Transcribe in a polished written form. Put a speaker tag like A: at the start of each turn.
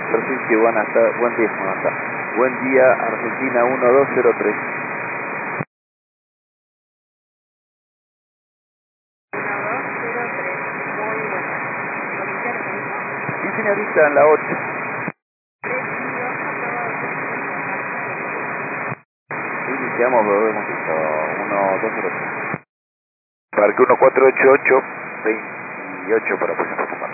A: Perfecto, buen día, buenas tardes. Buen día, Argentina 1203.
B: 1203, muy buena. ¿Comisario me dijo?
A: Sí, señorita, en la 8.
B: 32
A: Iniciamos, volvemos a 1203. Parque 1488, 28 para próximo.